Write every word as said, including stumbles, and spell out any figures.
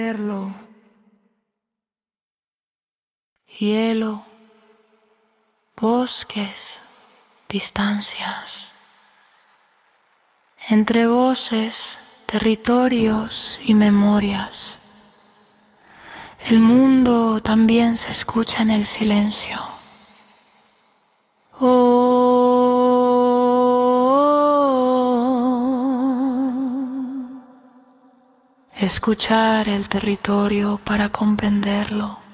verlo. Hielo, bosques, distancias. Entre voces, territorios y memorias. El mundo también se escucha en el silencio. Oh, escuchar el territorio para comprenderlo.